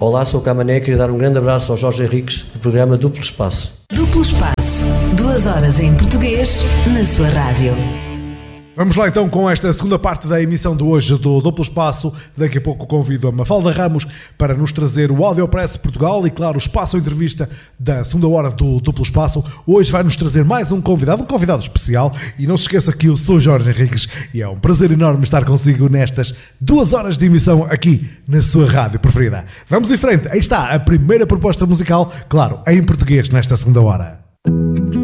Olá, sou o Camané, queria dar um grande abraço ao Jorge Henriques do programa Duplo Espaço. Duplo Espaço, 2 horas em português, na sua rádio. Vamos lá então com esta segunda parte da emissão de hoje do Duplo Espaço. Daqui a pouco convido a Mafalda Ramos para nos trazer o Audiopress Portugal e, claro, o espaço entrevista da segunda hora do Duplo Espaço. Hoje vai nos trazer mais um convidado especial. E não se esqueça que eu sou Jorge Henriques e é um prazer enorme estar consigo nestas 2 horas de emissão aqui na sua rádio preferida. Vamos em frente, aí está a primeira proposta musical, claro, em português nesta segunda hora.